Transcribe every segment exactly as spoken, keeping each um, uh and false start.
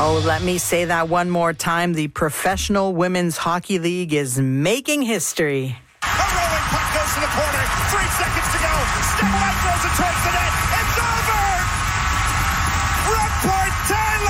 Oh, let me say that one more time. The Professional Women's Hockey League is making history. A rolling puck goes to the corner. Three seconds to go. Steph throws it towards the net. It's over! Remporter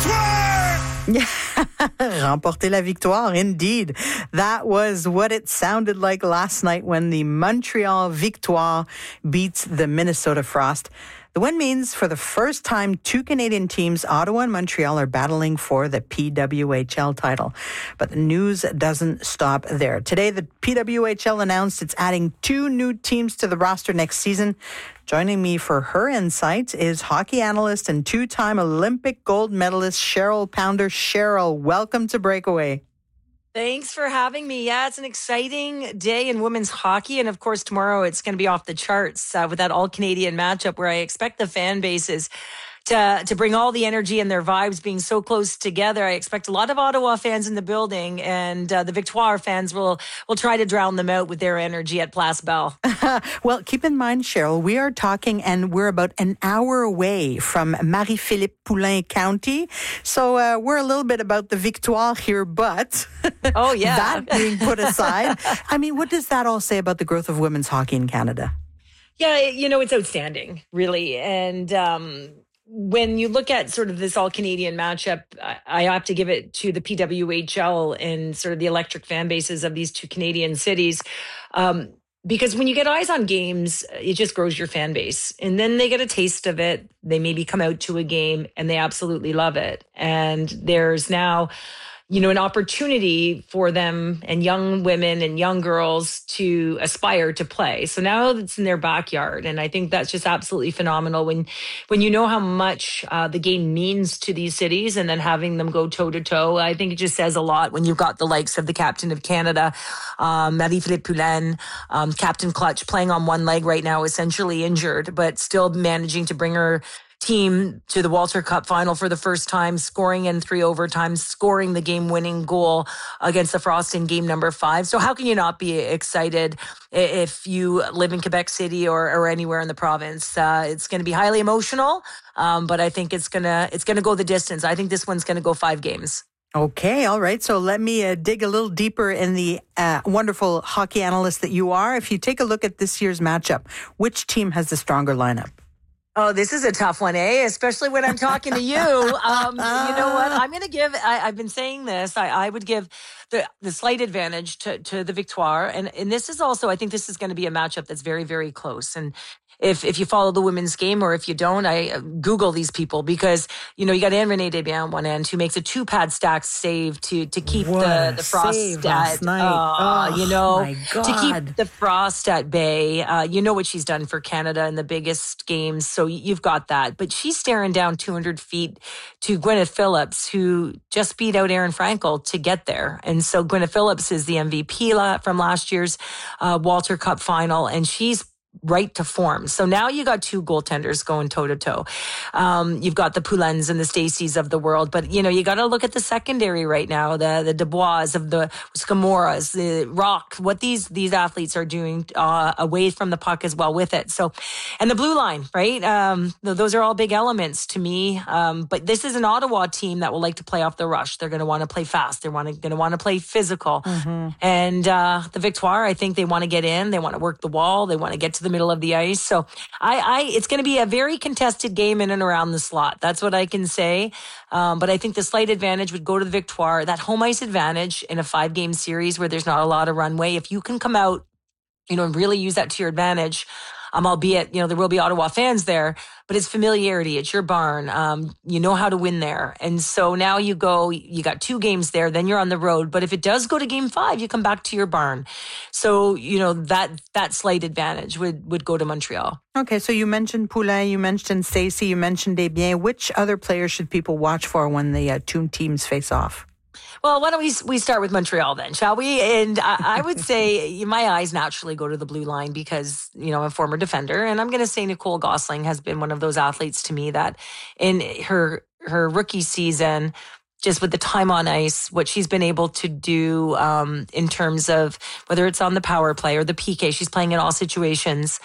la victoire! Remporter la victoire, indeed. That was what it sounded like last night when the Montreal Victoire beats the Minnesota Frost. The win means for the first time, two Canadian teams, Ottawa and Montreal, are battling for the P W H L title. But the news doesn't stop there. Today, the P W H L announced it's adding two new teams to the roster next season. Joining me for her insights is hockey analyst and two-time Olympic gold medalist Cheryl Pounder. Cheryl, welcome to Breakaway. Thanks for having me. Yeah, it's an exciting day in women's hockey. And of course, tomorrow it's going to be off the charts uh, with that all-Canadian matchup where I expect the fan bases to to bring all the energy and their vibes being so close together. I expect a lot of Ottawa fans in the building, and uh, the Victoire fans will will try to drown them out with their energy at Place Bell. Well, keep in mind, Cheryl, we are talking and we're about an hour away from Marie-Philippe Poulin County. So uh, we're a little bit about the Victoire here, but oh yeah, that being put aside, I mean, what does that all say about the growth of women's hockey in Canada? Yeah, you know, it's outstanding, really. And um when you look at sort of this all-Canadian matchup, I have to give it to the P W H L and sort of the electric fan bases of these two Canadian cities. Um, because when you get eyes on games, it just grows your fan base. And then they get a taste of it. They maybe come out to a game and they absolutely love it. And there's now, you know, an opportunity for them and young women and young girls to aspire to play. So now it's in their backyard. And I think that's just absolutely phenomenal when, when you know how much uh, the game means to these cities and then having them go toe to toe. I think it just says a lot when you've got the likes of the captain of Canada, um, Marie-Philippe Poulin, um, Captain Clutch playing on one leg right now, essentially injured, but still managing to bring her team to the Walter Cup final for the first time, scoring in three overtimes, scoring the game-winning goal against the Frost in game number five. So how can you not be excited if you live in Quebec City or, or anywhere in the province? Uh, it's going to be highly emotional, um, but I think it's gonna it's gonna go the distance. I think this one's going to go five games. Okay, all right. So let me uh, dig a little deeper in the uh, wonderful hockey analyst that you are. If you take a look at this year's matchup, which team has the stronger lineup? Oh, this is a tough one, eh? Especially when I'm talking to you. Um, you know what? I'm going to give, I, I've been saying this, I, I would give the, the slight advantage to, to the Victoire. And, and this is also, I think this is going to be a matchup that's very, very close. And if if you follow the women's game, or if you don't, I Google these people because, you know, you got Anne-Renée Desbiens on one end who makes a two-pad stack save to to keep what the, the Frost at, uh, oh, you know, to keep the Frost at bay. Uh, you know what she's done for Canada in the biggest games, so you've got that. But she's staring down two hundred feet to Gwyneth Phillips, who just beat out Erin Frankel to get there. And so Gwyneth Phillips is the M V P from last year's uh, Walter Cup final, and she's right to form. So now you got two goaltenders going toe to toe. Um, you've got the Poulins and the Stacys of the world, but you know, you got to look at the secondary right now, the, the Dubois of the Scamoras, the Rock, what these, these athletes are doing, uh, away from the puck as well with it. So, and the blue line, right? Um, those are all big elements to me. Um, but this is an Ottawa team that will like to play off the rush. They're going to want to play fast. They're going to want to play physical. Mm-hmm. And, uh, the Victoire, I think they want to get in. They want to work the wall. They want to get to the middle of the ice. So I, I it's going to be a very contested game in and around the slot. That's what I can say. Um, but I think the slight advantage would go to the Victoire. That home ice advantage in a five game series where there's not a lot of runway. If you can come out, you know, and really use that to your advantage, um, albeit, you know, there will be Ottawa fans there, but it's familiarity. It's your barn. Um, you know how to win there. And so now you go, you got two games there, then you're on the road. But if it does go to game five, you come back to your barn. So, you know, that, that slight advantage would, would go to Montreal. Okay. So you mentioned Poulin, you mentioned Stacey, you mentioned Desbiens. Which other players should people watch for when the uh, two teams face off? Well, why don't we we start with Montreal then, shall we? And I, I would say my eyes naturally go to the blue line because, you know, I'm a former defender. And I'm going to say Nicole Gosling has been one of those athletes to me that in her her rookie season, just with the time on ice, what she's been able to do um, in terms of whether it's on the power play or the P K, she's playing in all situations.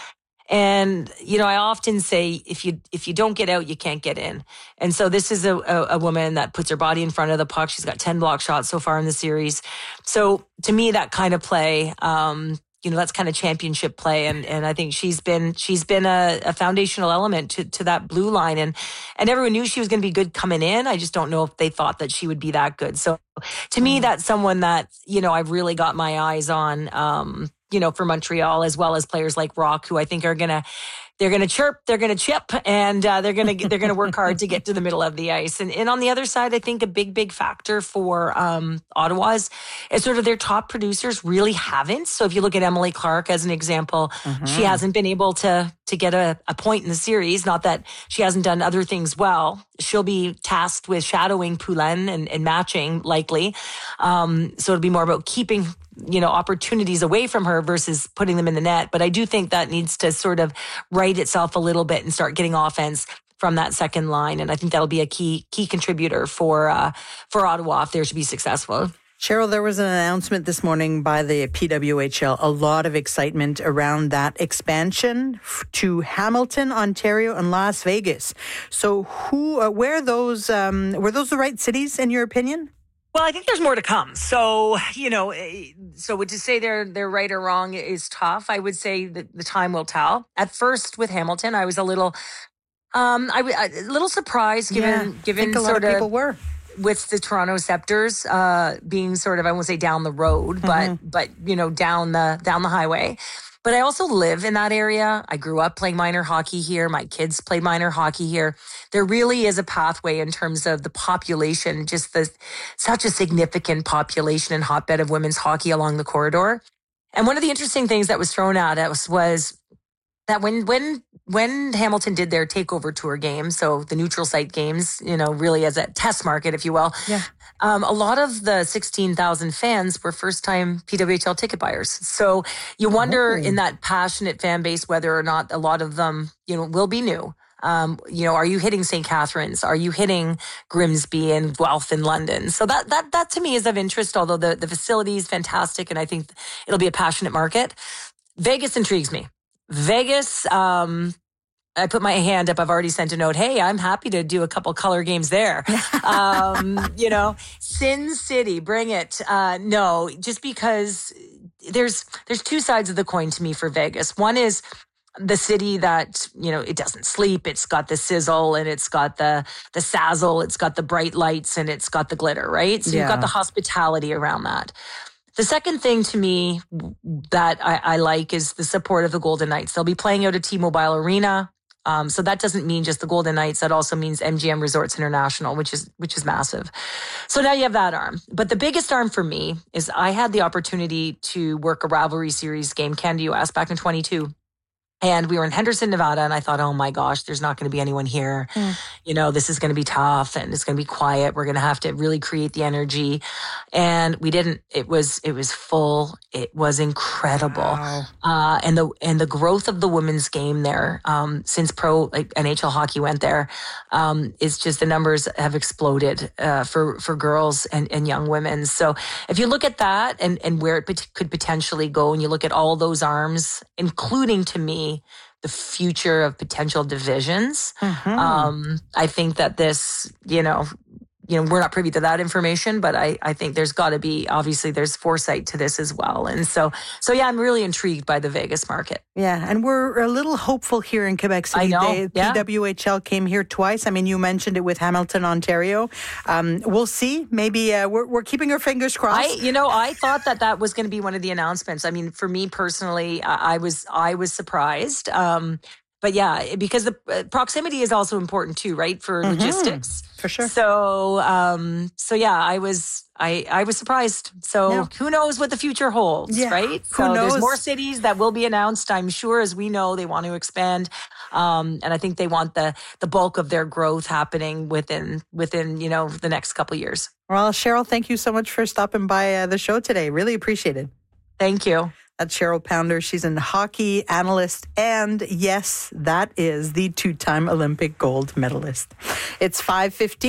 And, you know, I often say, if you if you don't get out, you can't get in. And so this is a, a, a woman that puts her body in front of the puck. She's got ten block shots so far in the series. So to me, that kind of play, um, you know, that's kind of championship play. And, and I think she's been, she's been a, a foundational element to, to that blue line. And, and everyone knew she was going to be good coming in. I just don't know if they thought that she would be that good. So to me, that's someone that, you know, I've really got my eyes on, um, you know, for Montreal, as well as players like Rock, who I think are going to, they're going to chirp, they're going to chip, and uh, they're going to, they're going to work hard to get to the middle of the ice. And, and on the other side, I think a big, big factor for um, Ottawa is, is sort of their top producers really haven't. So if you look at Emily Clark as an example, mm-hmm. she hasn't been able to, to get a, a point in the series. Not that she hasn't done other things well. She'll be tasked with shadowing Poulin and, and matching likely. Um, so it'll be more about keeping, you know, opportunities away from her versus putting them in the net. But I do think that needs to sort of right itself a little bit and start getting offense from that second line. And I think that'll be a key, key contributor for, uh, for Ottawa if they're to be successful. Cheryl, there was an announcement this morning by the P W H L. A lot of excitement around that expansion to Hamilton, Ontario, and Las Vegas. So, who, uh, where those, um, were those the right cities in your opinion? Well, I think there's more to come. So, you know, so to say they're they're right or wrong is tough. I would say that the time will tell. At first, with Hamilton, I was a little, um, I was a little surprised given yeah, given I think a lot sort of of people were. With the Toronto Scepters uh, being sort of, I won't say down the road, mm-hmm. but but you know down the down the highway. But I also live in that area. I grew up playing minor hockey here. My kids played minor hockey here. There really is a pathway in terms of the population, just the such a significant population and hotbed of women's hockey along the corridor. And one of the interesting things that was thrown at us was that when when when Hamilton did their takeover tour games, so the neutral site games, you know, really as a test market, if you will, yeah. um, a lot of the sixteen thousand fans were first-time P W H L ticket buyers. So you wonder oh. in that passionate fan base whether or not a lot of them, you know, will be new. Um, you know, are you hitting Saint Catharines? Are you hitting Grimsby and Guelph in London? So that that that to me is of interest, although the, the facility is fantastic and I think it'll be a passionate market. Vegas intrigues me. Vegas, um, I put my hand up. I've already sent a note. Hey, I'm happy to do a couple color games there. um, you know, Sin City, bring it. Uh, no, just because there's there's two sides of the coin to me for Vegas. One is the city that, you know, it doesn't sleep. It's got the sizzle and it's got the the sazzle. It's got the bright lights and it's got the glitter, right? So yeah. You've got the hospitality around that. The second thing to me that I, I like is the support of the Golden Knights. They'll be playing out at T-Mobile Arena. Um, so that doesn't mean just the Golden Knights. That also means M G M Resorts International, which is which is massive. So now you have that arm. But the biggest arm for me is I had the opportunity to work a rivalry series game, Canada U S, back in twenty-two. And we were in Henderson, Nevada, and I thought, oh my gosh, there's not going to be anyone here. Mm. You know, this is going to be tough and it's going to be quiet. We're going to have to really create the energy. And we didn't. It was it was full. It was incredible. Wow. Uh, and the and the growth of the women's game there um, since pro like N H L hockey went there um, is just the numbers have exploded uh, for for girls and, and young women. So if you look at that and and where it pot- could potentially go, and you look at all those arms, including to me the future of potential divisions. Mm-hmm. Um, I think that this, you know, you know, we're not privy to that information, but I, I think there's got to be, obviously there's foresight to this as well. And so, so yeah, I'm really intrigued by the Vegas market. Yeah. And we're a little hopeful here in Quebec City. I know. They, yeah. P W H L came here twice. I mean, you mentioned it with Hamilton, Ontario. Um, we'll see. Maybe uh, we're, we're keeping our fingers crossed. I, you know, I thought that that was going to be one of the announcements. I mean, for me personally, I, I was, I was surprised. Um, But yeah, because the uh, proximity is also important too, right? For mm-hmm. logistics. For sure. So, um, so yeah, I was, I, I was surprised. So no. Who knows what the future holds, yeah. right? Who so knows? There's more cities that will be announced, I'm sure, as we know, they want to expand. Um, and I think they want the, the bulk of their growth happening within, within, you know, the next couple of years. Well, Cheryl, thank you so much for stopping by uh, the show today. Really appreciate it. Thank you. That's Cheryl Pounder. She's a hockey analyst. And yes, that is the two-time Olympic gold medalist. It's five fifteen.